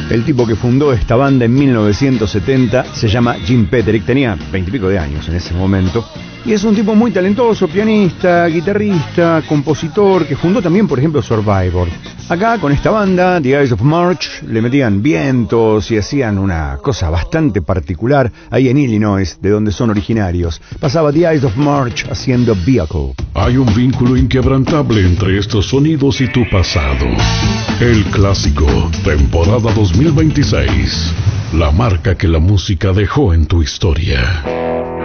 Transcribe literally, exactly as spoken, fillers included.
El tipo que fundó esta banda en mil novecientos setenta se llama Jim Peterick, tenía veintipico de años en ese momento, y es un tipo muy talentoso, pianista, guitarrista, compositor, que fundó también, por ejemplo, Survivor. Acá, con esta banda, The Eyes of March, le metían vientos y hacían una cosa bastante particular ahí en Illinois, de donde son originarios. Pasaba The Eyes of March haciendo Vehicle. Hay un vínculo inquebrantable entre estos sonidos y tu pasado. El clásico, temporada dos mil veintiséis. La marca que la música dejó en tu historia.